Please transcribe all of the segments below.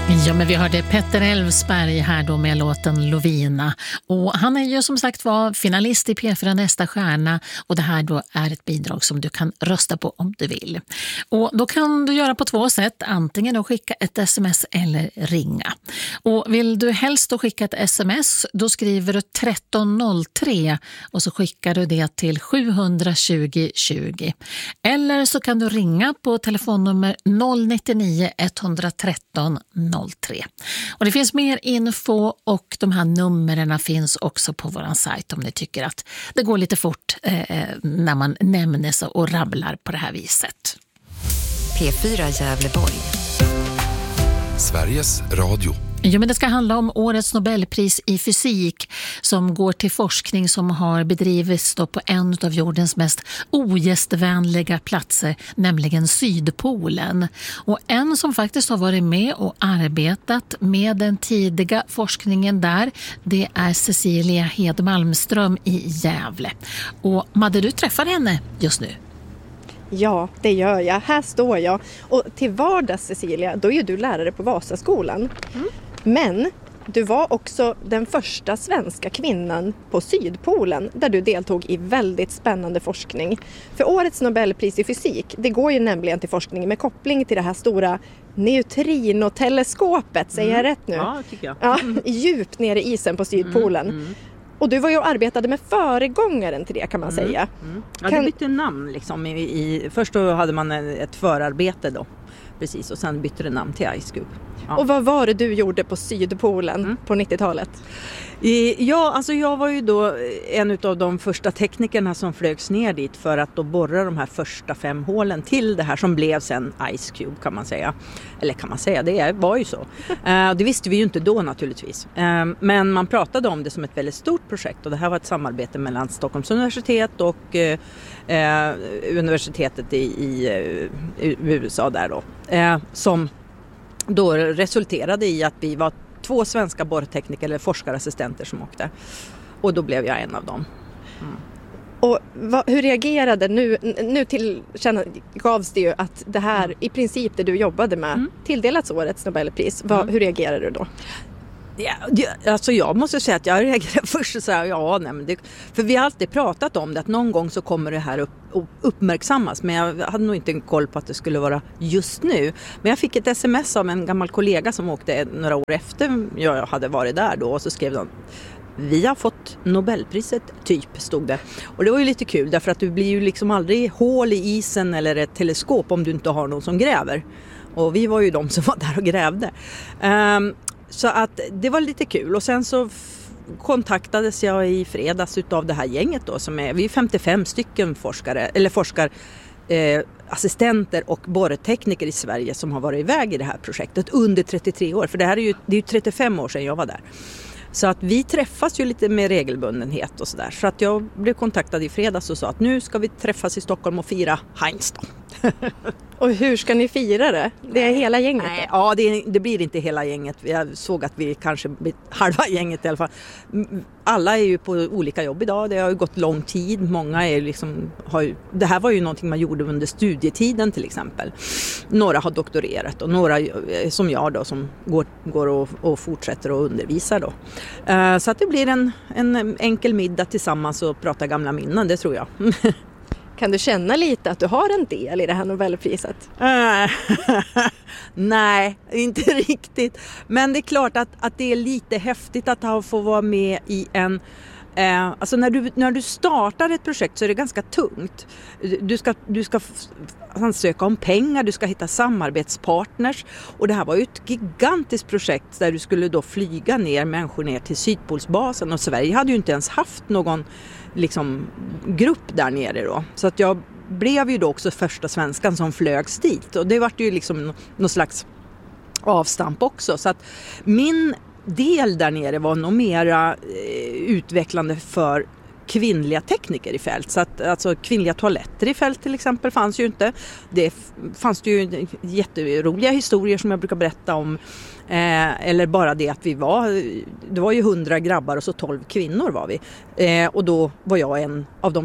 Ja, men vi hörde Petter Elfsberg här då med låten Lovina. Och han är ju som sagt var finalist i P4 Nästa stjärna, och det här då är ett bidrag som du kan rösta på om du vill. Och då kan du göra på två sätt, antingen då skicka ett sms eller ringa. Och vill du helst då skicka ett sms, då skriver du 1303 och så skickar du det till 720 20. Eller så kan du ringa på telefonnummer 099 113 03. Och det finns mer info och de här numren finns också på vår sajt om ni tycker att det går lite fort när man nämner sig och rabblar på det här viset. P4 Gävleborg. Sveriges Radio. Jo, men det ska handla om årets Nobelpris i fysik som går till forskning som har bedrivits då på en av jordens mest ogästvänliga platser, nämligen Sydpolen. Och en som faktiskt har varit med och arbetat med den tidiga forskningen där, det är Cecilia Hed Malmström i Gävle. Och Madde, du träffar henne just nu. Ja, det gör jag. Här står jag. Och till vardags, Cecilia, då är ju du lärare på Vasaskolan. Men du var också den första svenska kvinnan på Sydpolen där du deltog i väldigt spännande forskning. För årets Nobelpris i fysik, det går ju nämligen till forskning med koppling till det här stora neutrinoteleskopet. Säger jag rätt nu? Ja, tycker jag. Ja, djupt nere i isen på Sydpolen. Och du var ju och arbetade med föregångaren till det, kan man säga. Ja, det bytte namn liksom. Först då hade man ett förarbete då. Precis, och sen bytte det namn till IceCube. Ja. Och vad var det du gjorde på Sydpolen på 90-talet? Ja, alltså jag var ju då en av de första teknikerna som flögs ner dit för att då borra de här första 5 hålen till det här som blev sen IceCube, kan man säga. Eller kan man säga, det var ju så. Det visste vi ju inte då naturligtvis. Men man pratade om det som ett väldigt stort projekt, och det här var ett samarbete mellan Stockholms universitet och universitetet i USA där då. Som då resulterade i att vi var 2 svenska borrtekniker eller forskarassistenter som åkte. Och då blev jag en av dem. Och hur reagerade nu gavs det ju att det här i princip det du jobbade med tilldelats årets Nobelpris. Hur reagerade du då? Ja, alltså jag måste säga att jag reagerade först och sa för vi har alltid pratat om det, att någon gång så kommer det här uppmärksammas, men jag hade nog inte en koll på att det skulle vara just nu. Men jag fick ett sms av en gammal kollega som åkte några år efter jag hade varit där då, och så skrev de: vi har fått Nobelpriset, typ, stod det. Och det var ju lite kul, därför att du blir ju liksom aldrig hål i isen eller ett teleskop om du inte har någon som gräver. Och vi var ju de som var där och grävde. Så att det var lite kul. Och sen så kontaktades jag i fredags utav det här gänget då, vi är 55 stycken assistenter och borrtekniker i Sverige som har varit iväg i det här projektet under 33 år. För det är ju 35 år sedan jag var där. Så att vi träffas ju lite med regelbundenhet och sådär. Så att jag blev kontaktad i fredags och sa att nu ska vi träffas i Stockholm och fira Heinz då. Och hur ska ni fira det? Det är hela gänget då? Nej, ja, det blir inte hela gänget. Jag såg att vi kanske blir halva gänget i alla fall. Alla är ju på olika jobb idag. Det har ju gått lång tid. Många är liksom, det här var ju någonting man gjorde under studietiden till exempel. Några har doktorerat och några som jag då som går och fortsätter att undervisa då. Så att det blir en enkel middag tillsammans och prata gamla minnen, det tror jag. Kan du känna lite att du har en del i det här Nobelpriset? Nej, inte riktigt. Men det är klart att det är lite häftigt att få vara med i en... alltså när du startar ett projekt så är det ganska tungt. Du ska ansöka om pengar, du ska hitta samarbetspartners. Och det här var ju ett gigantiskt projekt där du skulle då flyga människor ner till Sydpolsbasen. Och Sverige hade ju inte ens haft någon grupp där nere då. Så att jag blev ju då också första svenskan som flögs dit. Och det var ju liksom någon slags avstamp också. Så att min del där nere var nog mera utvecklande för kvinnliga tekniker i fält. Så att, alltså kvinnliga toaletter i fält till exempel fanns ju inte. Det fanns ju jätteroliga historier som jag brukar berätta om. Eller bara det att det var ju 100 grabbar och så 12 kvinnor var vi. Och då var jag en av de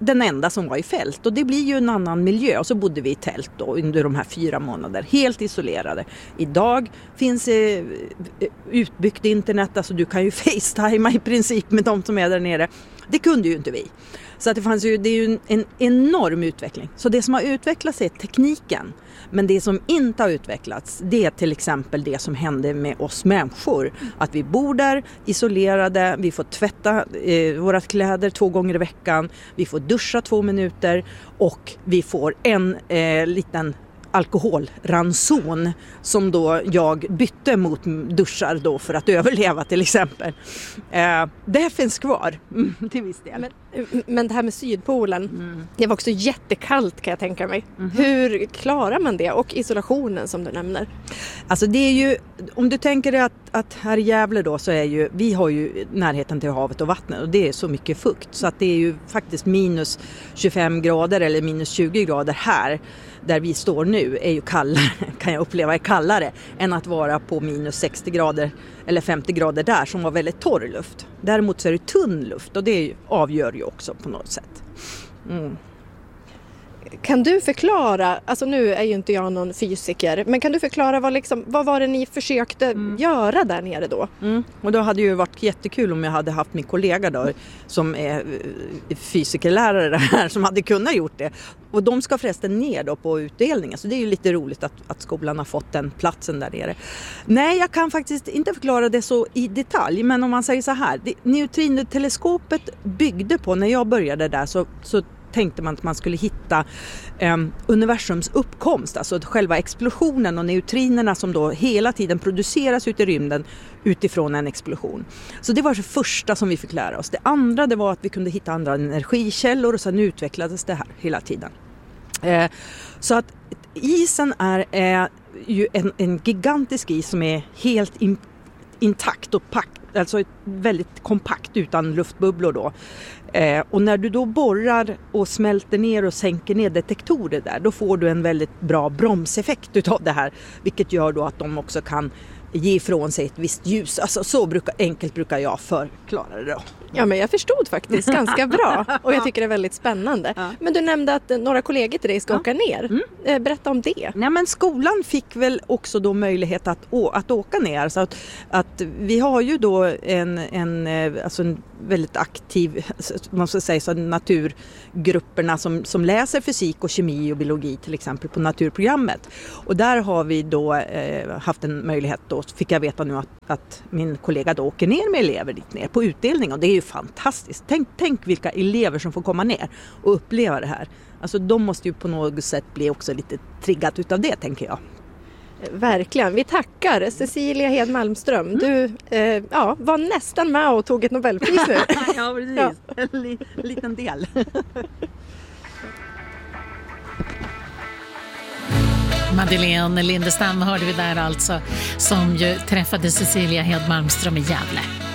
den enda som var i fält. Och det blir ju en annan miljö. Och så bodde vi i tält då under de här 4 månader. Helt isolerade. Idag finns utbyggt internet. Alltså du kan ju facetima i princip med de som är där nere. Det kunde ju inte vi. Så att det är ju en enorm utveckling. Så det som har utvecklats är tekniken. Men det som inte har utvecklats, det är till exempel det som hände med oss människor. Att vi bor där isolerade, vi får tvätta våra kläder 2 gånger i veckan, vi får duscha 2 minuter och vi får en liten alkoholranson som då jag bytte mot duschar då för att överleva till exempel. Det finns kvar till viss del. Men det här med Sydpolen, det var också jättekallt kan jag tänka mig. Hur klarar man det? Och isolationen som du nämner. Alltså det är ju, om du tänker dig att här i Gävle då så är ju, vi har ju närheten till havet och vattnet och det är så mycket fukt så att det är ju faktiskt minus 25 grader eller minus 20 grader här. Där vi står nu är ju kallare, kan jag uppleva är kallare än att vara på minus 60 grader eller 50 grader där som var väldigt torr luft. Däremot så är det tunn luft och det avgör ju också på något sätt. Kan du förklara, alltså nu är ju inte jag någon fysiker, men kan du förklara vad var det ni försökte göra där nere då? Och då hade ju varit jättekul om jag hade haft min kollega då som är fysikerlärare här som hade kunnat gjort det. Och de ska förresten ner då på utdelningen så det är ju lite roligt att skolan har fått den platsen där nere. Nej, jag kan faktiskt inte förklara det så i detalj men om man säger så här, neutrinoteleskopet byggde på, när jag började där så tänkte man att man skulle hitta universums uppkomst, alltså själva explosionen och neutrinerna som då hela tiden produceras ut i rymden utifrån en explosion. Så det var det första som vi fick lära oss. Det andra det var att vi kunde hitta andra energikällor och sen utvecklades det här hela tiden. Så att isen är ju en gigantisk is som är helt intakt och alltså väldigt kompakt utan luftbubblor då. Och när du då borrar och smälter ner och sänker ner detektorer där, då får du en väldigt bra bromseffekt utav det här, vilket gör då att de också kan ge ifrån sig ett visst ljus. Alltså så enkelt brukar jag förklara det då. Ja, men jag förstod faktiskt ganska bra och jag tycker det är väldigt spännande. Ja. Men du nämnde att några kollegor till dig ska åka ner. Berätta om det. Nej, men skolan fick väl också då möjlighet att åka ner. Så att vi har ju då en väldigt aktiv, man ska säga så, naturgrupperna som läser fysik och kemi och biologi till exempel på naturprogrammet. Och där har vi då haft en möjlighet, då fick jag veta nu att min kollega då åker ner med elever dit ner på utdelning och det är ju fantastiskt. Tänk vilka elever som får komma ner och uppleva det här. Alltså de måste ju på något sätt bli också lite triggat utav det, tänker jag. Verkligen. Vi tackar Cecilia Hed Malmström. Du var nästan med och tog ett Nobelpris nu. Ja, precis. Ja. En liten del. Madeleine Lindestam hörde vi där alltså, som ju träffade Cecilia Hed Malmström i Gävle.